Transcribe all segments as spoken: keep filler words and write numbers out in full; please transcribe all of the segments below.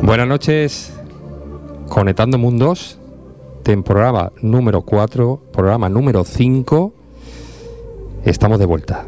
Buenas noches, Conectando Mundos, temporada número cuatro, programa número cinco, estamos de vuelta.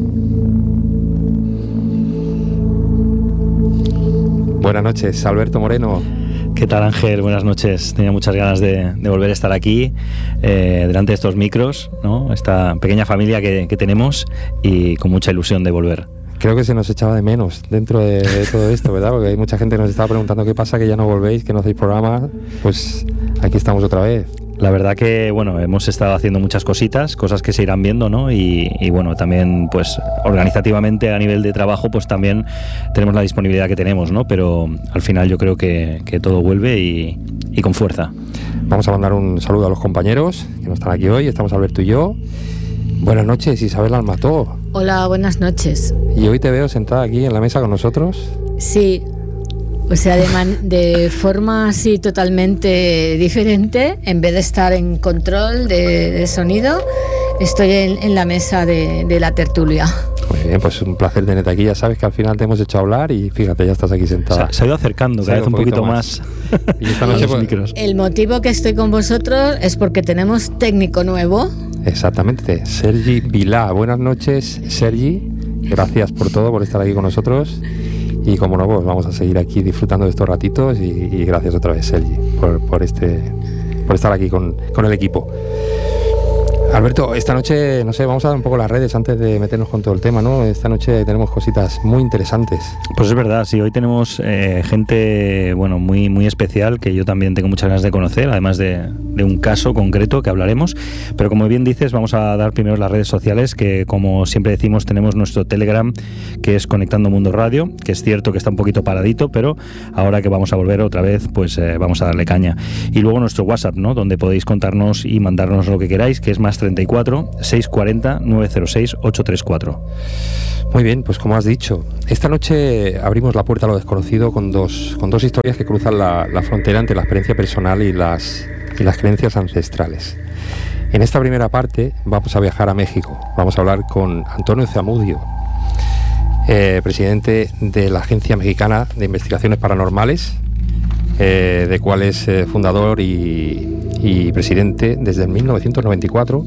Buenas noches, Alberto Moreno. ¿Qué tal, Ángel? Buenas noches. Tenía muchas ganas de, de volver a estar aquí, eh, delante de estos micros, ¿no? Esta pequeña familia que, que tenemos, y con mucha ilusión de volver. Creo que se nos echaba de menos dentro de, de todo esto, ¿verdad? Porque hay mucha gente que nos estaba preguntando qué pasa, que ya no volvéis, que no hacéis programa. Pues aquí estamos otra vez. La verdad que, bueno, hemos estado haciendo muchas cositas, cosas que se irán viendo, ¿no? Y, y bueno, también, pues, organizativamente a nivel de trabajo, pues también tenemos la disponibilidad que tenemos, ¿no? Pero al final yo creo que, que todo vuelve y, y con fuerza. Vamos a mandar un saludo a los compañeros que no están aquí hoy. Estamos Alberto y yo. Buenas noches, Isabel Almató. Hola, buenas noches. Y hoy te veo sentada aquí en la mesa con nosotros. Sí, o sea, de, man- de forma así totalmente diferente. En vez de estar en control de, de sonido, estoy en, en la mesa de, de la tertulia. Muy bien, pues un placer tenerte aquí. Ya sabes que al final te hemos hecho hablar y fíjate, ya estás aquí sentada. Se, se ha ido acercando cada vez un poquito, poquito más. más. Y esta noche, pues, el motivo que estoy con vosotros es porque tenemos técnico nuevo. Exactamente, Sergi Vilá. Buenas noches, Sergi. Gracias por todo, por estar aquí con nosotros. Y como no, pues vamos a seguir aquí disfrutando de estos ratitos. Y, y gracias otra vez, Sergi, por, por, este, por estar aquí con, con el equipo. Alberto, esta noche, no sé, vamos a dar un poco las redes antes de meternos con todo el tema, ¿no? Esta noche tenemos cositas muy interesantes. Pues es verdad, sí, hoy tenemos eh, gente, bueno, muy, muy especial, que yo también tengo muchas ganas de conocer, además de, de un caso concreto que hablaremos. Pero como bien dices, vamos a dar primero las redes sociales, que como siempre decimos, tenemos nuestro Telegram, que es Conectando Mundo Radio, que es cierto que está un poquito paradito, pero ahora que vamos a volver otra vez, pues eh, vamos a darle caña. Y luego nuestro WhatsApp, ¿no? Donde podéis contarnos y mandarnos lo que queráis, que es más treinta y cuatro, seiscientos cuarenta, novecientos seis, ochocientos treinta y cuatro. Muy bien, pues como has dicho, esta noche abrimos la puerta a lo desconocido con dos, con dos historias que cruzan la, la frontera entre la experiencia personal y las, y las creencias ancestrales. En esta primera parte vamos a viajar a México. Vamos a hablar con Antonio Zamudio, eh, presidente de la Agencia Mexicana de Investigaciones Paranormales, eh, de cual es eh, fundador y, y presidente desde el mil novecientos noventa y cuatro.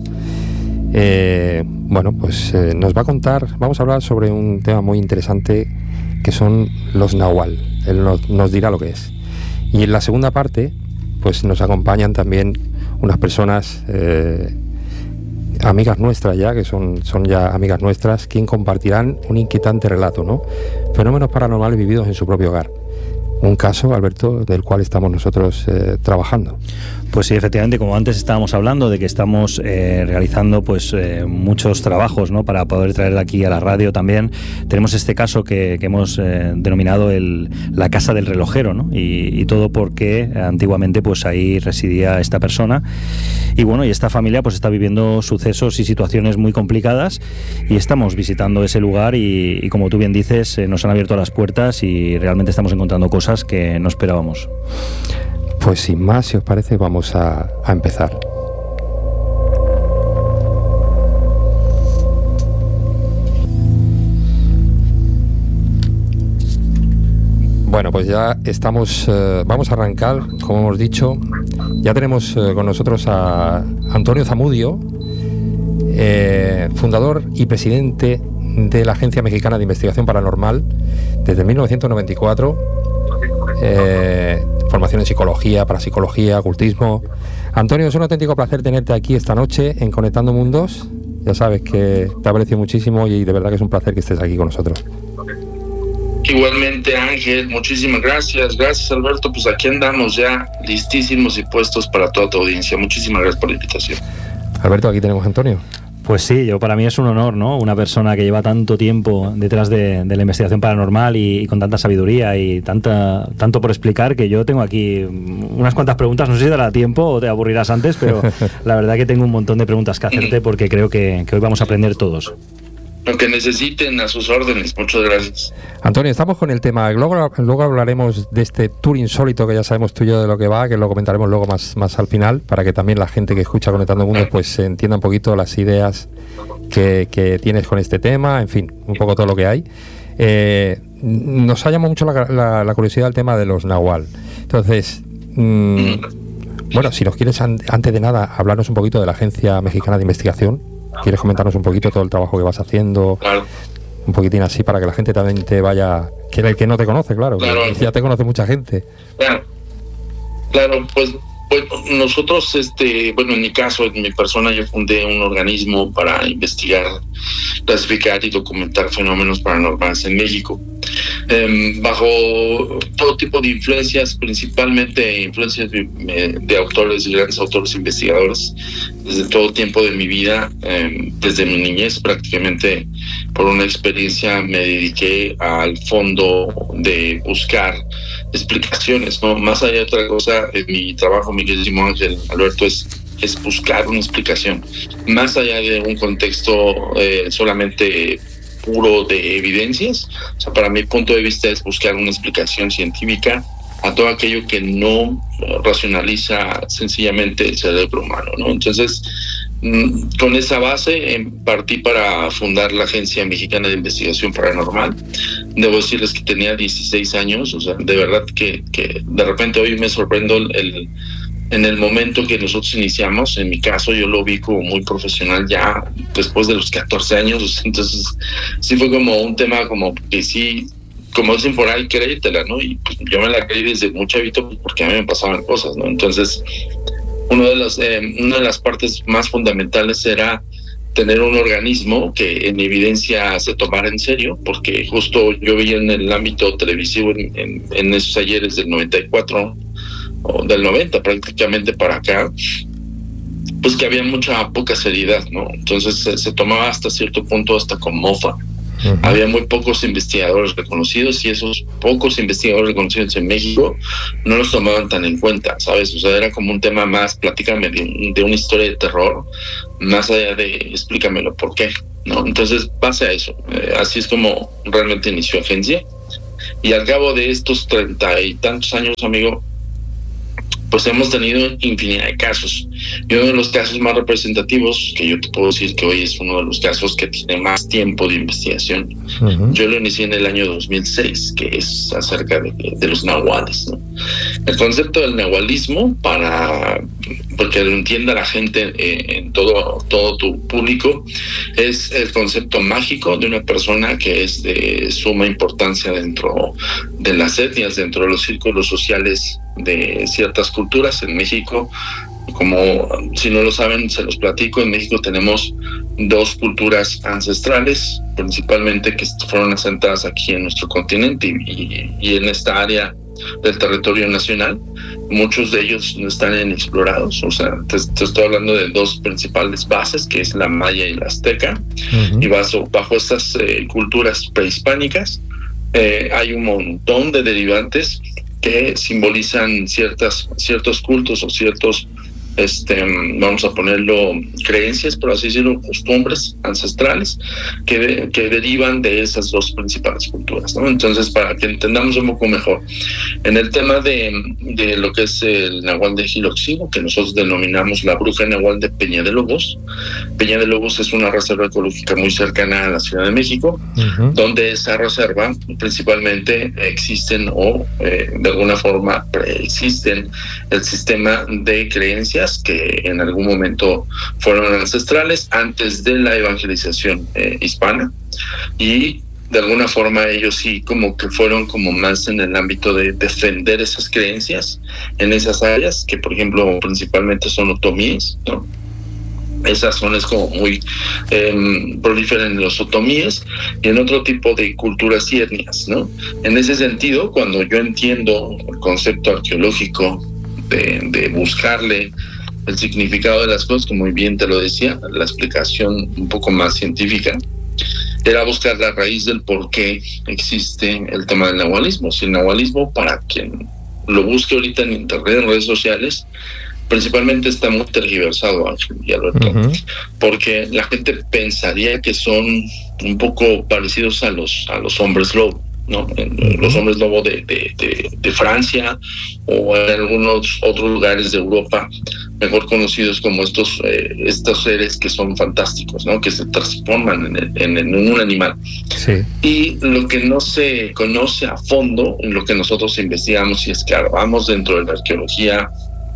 Eh, bueno, pues eh, nos va a contar, vamos a hablar sobre un tema muy interesante que son los Nahual. Él nos, nos dirá lo que es. Y en la segunda parte, pues nos acompañan también unas personas eh, amigas nuestras ya, que son, son ya amigas nuestras, quien compartirán un inquietante relato, ¿no? Fenómenos paranormales vividos en su propio hogar. Un caso, Alberto, del cual estamos nosotros eh, trabajando. Pues sí, efectivamente, como antes estábamos hablando de que estamos eh, realizando pues eh, muchos trabajos, ¿no? Para poder traer aquí a la radio también. Tenemos este caso que, que hemos eh, denominado el, la casa del relojero, ¿no? Y, y todo porque antiguamente pues ahí residía esta persona. Y bueno, y esta familia pues está viviendo sucesos y situaciones muy complicadas, y estamos visitando ese lugar y, y como tú bien dices, eh, nos han abierto las puertas y realmente estamos encontrando cosas que no esperábamos. Pues sin más, si os parece, vamos a, a empezar. Bueno, pues ya estamos, eh, vamos a arrancar, como hemos dicho. Ya tenemos eh, con nosotros a Antonio Zamudio, eh, fundador y presidente de la Agencia Mexicana de Investigación Paranormal desde mil novecientos noventa y cuatro. Eh, formación en psicología, parapsicología, ocultismo. Antonio, es un auténtico placer tenerte aquí esta noche en Conectando Mundos. Ya sabes que te aprecio muchísimo y de verdad que es un placer que estés aquí con nosotros. Igualmente, Ángel, muchísimas gracias. Gracias, Alberto. Pues aquí andamos ya listísimos y puestos para toda tu audiencia. Muchísimas gracias por la invitación. Alberto, aquí tenemos a Antonio. Pues sí, yo para mí es un honor, ¿no? Una persona que lleva tanto tiempo detrás de, de la investigación paranormal y, y con tanta sabiduría y tanta tanto por explicar, que yo tengo aquí unas cuantas preguntas. No sé si te dará tiempo o te aburrirás antes, pero la verdad que tengo un montón de preguntas que hacerte porque creo que, que hoy vamos a aprender todos. Lo que necesiten, a sus órdenes. Muchas gracias. Antonio, estamos con el tema. Luego, luego hablaremos de este tour insólito que ya sabemos tú y yo de lo que va, que lo comentaremos luego más, más al final, para que también la gente que escucha Conectando Mundos pues entienda un poquito las ideas que, que tienes con este tema, en fin, un poco todo lo que hay. Eh, nos ha llamado mucho la, la, la curiosidad el tema de los nahual. Entonces, mmm, bueno, si nos quieres, an, antes de nada, hablarnos un poquito de la Agencia Mexicana de Investigación. ¿Quieres comentarnos un poquito todo el trabajo que vas haciendo? Claro. Un poquitín así para que la gente también te vaya... Que el que no te conoce, claro, claro. Que ya te conoce mucha gente. Claro, claro pues... Bueno, nosotros, este, bueno, en mi caso, en mi persona, yo fundé un organismo para investigar, clasificar y documentar fenómenos paranormales en México, eh, bajo todo tipo de influencias, principalmente influencias de, de autores, de grandes autores investigadores, desde todo tiempo de mi vida, eh, desde mi niñez prácticamente, por una experiencia me dediqué al fondo de buscar explicaciones, ¿no? Más allá de otra cosa, en mi trabajo, mi queridísimo Ángel, Alberto, es, es buscar una explicación, más allá de un contexto eh, solamente puro de evidencias. O sea, para mi punto de vista es buscar una explicación científica a todo aquello que no racionaliza sencillamente el cerebro humano, ¿no? Entonces, con esa base partí para fundar la Agencia Mexicana de Investigación Paranormal. Debo decirles que tenía dieciséis años, o sea, de verdad que, que de repente hoy me sorprendo el, el, en el momento que nosotros iniciamos. En mi caso yo lo vi como muy profesional ya después de los catorce años, entonces sí fue como un tema como que sí, como dicen por ahí, créetela, ¿no? Y pues, yo me la creí desde muy chavito porque a mí me pasaban cosas, ¿no? Entonces, uno de los, eh, una de las partes más fundamentales era tener un organismo que en evidencia se tomara en serio, porque justo yo vi en el ámbito televisivo, en, en, en esos ayeres del noventa y cuatro, o del noventa prácticamente para acá, pues que había mucha poca seriedad, ¿no? Entonces se, se tomaba hasta cierto punto hasta con mofa. Uh-huh. Había muy pocos investigadores reconocidos y esos pocos investigadores reconocidos en México no los tomaban tan en cuenta, ¿sabes? O sea, era como un tema más, platícame de, de una historia de terror, más allá de explícamelo por qué, ¿no? Entonces pasa a eso. Eh, así es como realmente inició Agencia. Y al cabo de estos treinta y tantos años, amigo, pues hemos tenido infinidad de casos. Y uno de los casos más representativos, que yo te puedo decir que hoy es uno de los casos que tiene más tiempo de investigación, uh-huh. Yo lo inicié en el año dos mil seis, que es acerca de, de los nahuales, ¿no? El concepto del nahualismo, para porque lo entienda la gente, eh, en todo, todo tu público, es el concepto mágico de una persona que es de suma importancia dentro de las etnias, dentro de los círculos sociales de ciertas culturas. En México, como si no lo saben, se los platico, en México tenemos dos culturas ancestrales, principalmente que fueron asentadas aquí en nuestro continente y, y, y en esta área del territorio nacional. Muchos de ellos no están inexplorados, o sea, te, te estoy hablando de dos principales bases, que es la maya y la azteca. Uh-huh. Y bajo, bajo estas eh, culturas prehispánicas eh, hay un montón de derivantes que simbolizan ciertas, ciertos cultos o ciertos, este, vamos a ponerlo, creencias, por así decirlo, costumbres ancestrales que, de, que derivan de esas dos principales culturas, ¿no? Entonces, para que entendamos un poco mejor, en el tema de, de lo que es el nahual de Jiloxino, que nosotros denominamos la bruja nahual de Peña de Lobos. Peña de Lobos es una reserva ecológica muy cercana a la Ciudad de México, uh-huh. Donde esa reserva principalmente existen o eh, de alguna forma preexisten el sistema de creencias que en algún momento fueron ancestrales antes de la evangelización eh, hispana, y de alguna forma ellos sí como que fueron como más en el ámbito de defender esas creencias en esas áreas, que por ejemplo principalmente son otomíes, ¿no? Esa zona es como muy eh, prolífera en los otomíes y en otro tipo de culturas y etnias, ¿no? En ese sentido, cuando yo entiendo el concepto arqueológico de, de buscarle el significado de las cosas, como muy bien te lo decía, la explicación un poco más científica, era buscar la raíz del por qué existe el tema del nahualismo. Si el nahualismo, para quien lo busque ahorita en internet, en redes sociales, principalmente está muy tergiversado, Ángel y Alberto, uh-huh. Porque la gente pensaría que son un poco parecidos a los a los hombres lobo, ¿no? Uh-huh. Los hombres lobo de, de, de, de Francia o en algunos otros lugares de Europa, mejor conocidos como estos eh, estos seres que son fantásticos, ¿no? Que se transforman en, el, en, el, en un animal. Sí. Y lo que no se conoce a fondo, lo que nosotros investigamos y escarbamos dentro de la arqueología,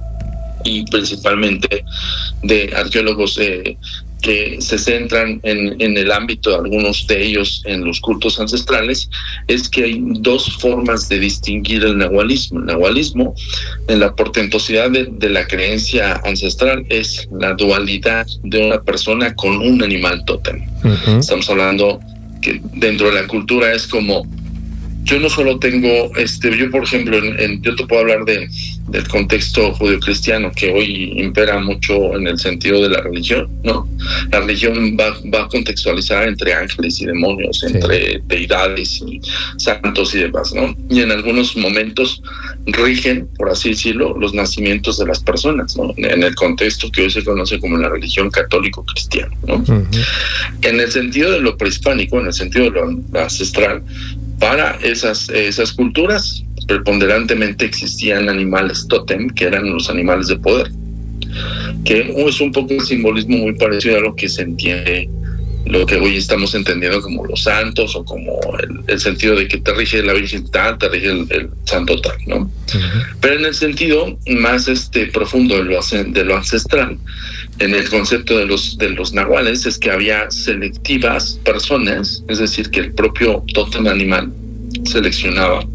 y principalmente de arqueólogos eh, que se centran en, en el ámbito de algunos de ellos en los cultos ancestrales, es que hay dos formas de distinguir el nahualismo. El nahualismo, en la portentosidad de, de la creencia ancestral, es la dualidad de una persona con un animal tótem. Uh-huh. Estamos hablando que dentro de la cultura es como, yo no solo tengo, este, yo por ejemplo, en, en, yo te puedo hablar de, del contexto judeocristiano que hoy impera mucho en el sentido de la religión, ¿no? La religión va, va a contextualizar entre ángeles y demonios, sí, entre deidades y santos y demás, ¿no? Y en algunos momentos rigen, por así decirlo, los nacimientos de las personas, ¿no? En el contexto que hoy se conoce como la religión católico-cristiana, ¿no? Uh-huh. En el sentido de lo prehispánico, en el sentido de lo ancestral, para esas, esas culturas preponderantemente existían animales tótem, que eran los animales de poder, que es un poco el simbolismo muy parecido a lo que se entiende, lo que hoy estamos entendiendo como los santos, o como el, el sentido de que te rige la Virgen tal, te rige el, el santo tal, ¿no? Uh-huh. Pero en el sentido más este profundo de lo, de lo ancestral, en el concepto de los de los nahuales, es que había selectivas personas, es decir, que el propio tótem animal seleccionaba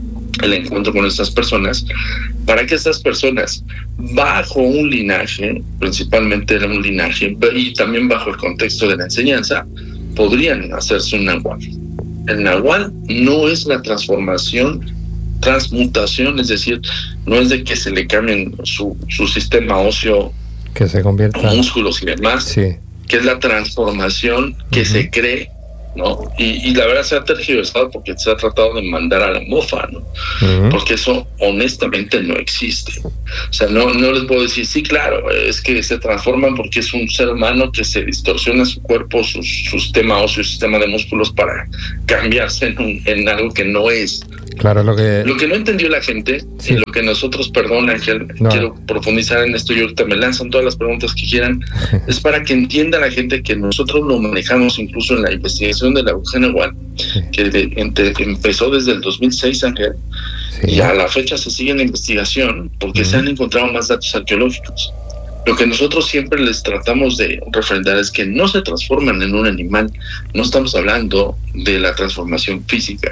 el encuentro con estas personas, para que estas personas, bajo un linaje, principalmente era un linaje, y también bajo el contexto de la enseñanza, podrían hacerse un nahual. El nahual no es la transformación, transmutación, es decir, no es de que se le cambien su, su sistema óseo, que se convierta en músculos y demás, sí, que es la transformación que uh-huh. se cree, ¿no? Y, y la verdad se ha tergiversado porque se ha tratado de mandar a la mofa, ¿no? Uh-huh. Porque eso honestamente no existe. O sea, no, no les puedo decir, sí, claro, es que se transforman porque es un ser humano que se distorsiona su cuerpo, su, su sistema óseo, su sistema de músculos para cambiarse en, un, en algo que no es. Claro, lo que... Lo que no entendió la gente, sí, y lo que nosotros, perdón Ángel, no. quiero profundizar en esto y ahorita me lanzan todas las preguntas que quieran, es para que entienda la gente que nosotros lo manejamos incluso en la investigación de la bruja nahual, sí, que de, entre, empezó desde el dos mil seis, Ángel, sí, y a la fecha se sigue en la investigación porque uh-huh. se han encontrado más datos arqueológicos. Lo que nosotros siempre les tratamos de refrendar es que no se transforman en un animal, no estamos hablando de la transformación física,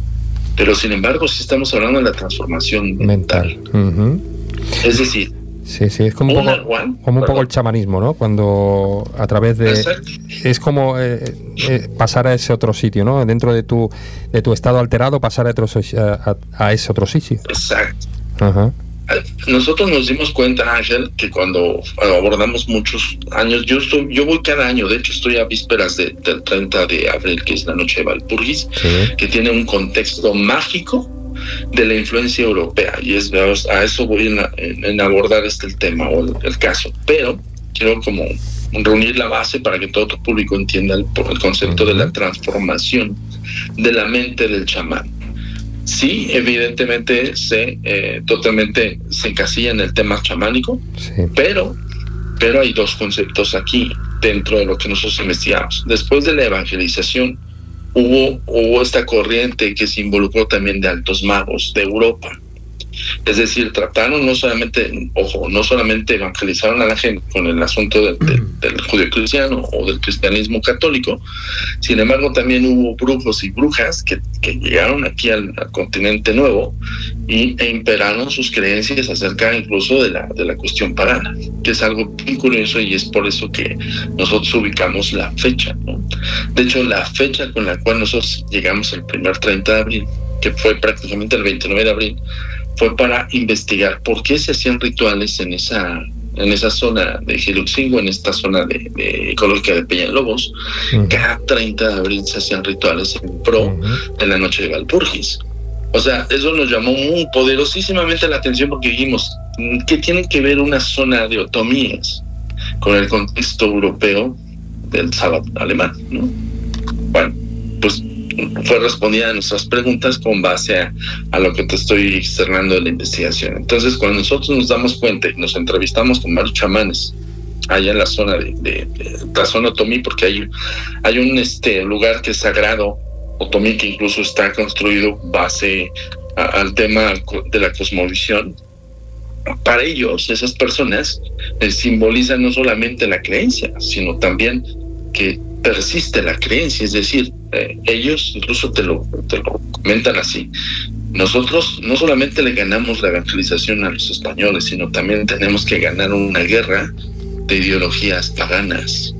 pero sin embargo sí estamos hablando de la transformación mental. Uh-huh. Es decir, sí, sí, es como un poco, one, como un poco el chamanismo, ¿no? Cuando a través de... Exacto. Es como eh, eh, pasar a ese otro sitio, ¿no? Dentro de tu de tu estado alterado, pasar a, otro, a, a ese otro sitio. Exacto. Ajá. Nosotros nos dimos cuenta, Ángel, que cuando abordamos muchos años, yo estoy, yo voy cada año, de hecho estoy a vísperas de, del treinta de abril, que es la noche de Walpurgis, sí, que tiene un contexto mágico de la influencia europea, y es a eso voy en, en, en abordar este el tema o el, el caso, pero quiero como reunir la base para que todo tu público entienda el, el concepto uh-huh. de la transformación de la mente del chamán. Sí, evidentemente se eh, totalmente se encasilla en el tema chamánico, sí, pero pero hay dos conceptos aquí dentro de lo que nosotros investigamos. Después de la evangelización hubo hubo esta corriente que se involucró también de altos magos de Europa. Es decir, trataron no solamente, ojo, no solamente evangelizaron a la gente con el asunto del, del, del judeocristiano o del cristianismo católico, sin embargo también hubo brujos y brujas que, que llegaron aquí al, al continente nuevo y, e imperaron sus creencias acerca incluso de la, de la cuestión pagana, que es algo muy curioso y es por eso que nosotros ubicamos la fecha, ¿no? De hecho, la fecha con la cual nosotros llegamos el primer treinta de abril, que fue prácticamente el veintinueve de abril, fue para investigar por qué se hacían rituales en esa en esa zona de Xiluxingo, en esta zona de, de ecológica de Peñalobos. Uh-huh. Cada treinta de abril se hacían rituales en pro uh-huh. de la noche de Walpurgis. O sea, eso nos llamó muy poderosísimamente la atención porque dijimos, ¿qué tiene que ver una zona de otomíes con el contexto europeo del sábado alemán, ¿no? Bueno, pues fue respondida a nuestras preguntas con base a, a lo que te estoy externando de la investigación. Entonces, cuando nosotros nos damos cuenta y nos entrevistamos con varios chamanes allá en la zona de, de, de la zona Otomí, porque hay, hay un este lugar que es sagrado, Otomí, que incluso está construido base a, al tema de la cosmovisión. Para ellos, esas personas eh, simbolizan no solamente la creencia, sino también que persiste la creencia, es decir, eh, ellos incluso te lo, te lo comentan así. Nosotros no solamente le ganamos la evangelización a los españoles, sino también tenemos que ganar una guerra de ideologías paganas.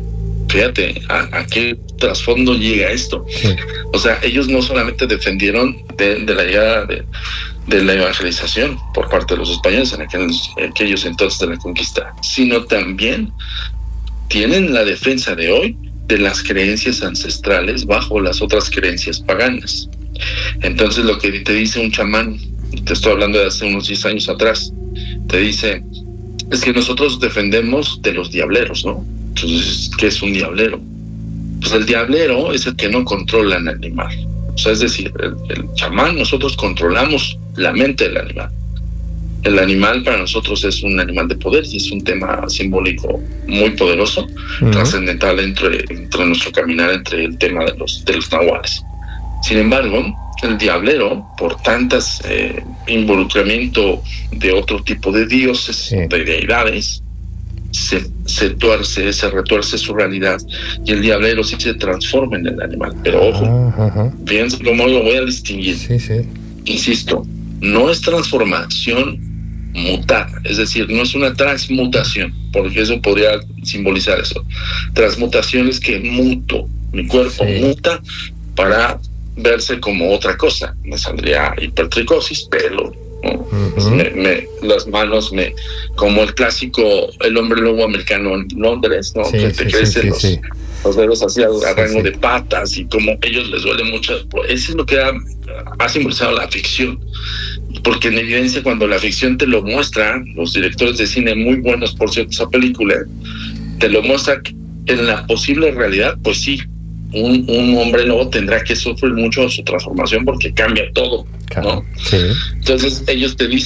Fíjate a, a qué trasfondo llega esto. Sí. O sea, ellos no solamente defendieron de, de la llegada de, de la evangelización por parte de los españoles en aquellos, en aquellos entonces de la conquista, sino también tienen la defensa de hoy de las creencias ancestrales bajo las otras creencias paganas. Entonces, lo que te dice un chamán, te estoy hablando de hace unos diez años atrás, te dice, es que nosotros defendemos de los diableros, ¿no? Entonces, ¿qué es un diablero? Pues el diablero es el que no controla al animal. O sea, es decir, el, el chamán, nosotros controlamos la mente del animal. El animal para nosotros es un animal de poder y es un tema simbólico muy poderoso, uh-huh. trascendental entre, entre nuestro caminar, entre el tema de los, de los nahuales. Sin embargo, el diablero, por tantas eh, involucramiento de otro tipo de dioses, sí. de deidades, se, se tuerce, se retuerce su realidad y el diablero sí se transforma en el animal. Pero ojo, uh-huh. fíjense cómo lo voy a distinguir. Sí, sí. Insisto, no es transformación mutar, es decir, no es una transmutación, porque eso podría simbolizar eso. Transmutación es que muto, mi cuerpo sí. muta para verse como otra cosa. Me saldría hipertricosis, pelo, ¿no? Uh-huh. me, me, las manos, me como el clásico, el hombre lobo americano en Londres, ¿no? Sí, que te sí, crecen sí, los, sí. los dedos hacia el sí, rango sí. de patas y como a ellos les duele mucho. Eso es lo que ha, ha simbolizado la ficción. Porque en evidencia, cuando la ficción te lo muestra, los directores de cine muy buenos, por cierto, esa película, te lo muestra en la posible realidad, pues sí, un, un hombre lobo tendrá que sufrir mucho su transformación porque cambia todo, ¿no? Sí. Entonces ellos te dicen